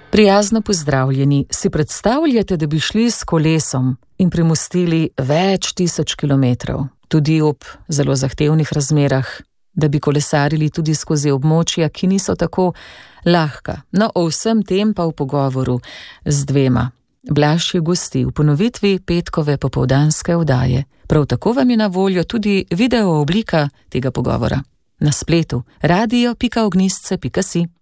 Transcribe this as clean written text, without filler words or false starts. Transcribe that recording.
Prijazno pozdravljeni, si predstavljate, da bi šli s kolesom in premostili več tisoč kilometrov, tudi ob zelo zahtevnih razmerah, da bi kolesarili tudi skozi območja, ki niso tako lahka. No, o vsem tem pa v pogovoru z dvema. Blaž je gosti v ponovitvi petkove popoldanske oddaje. Prav tako vam je na voljo tudi video oblika tega pogovora. Na spletu radio.ognistce.si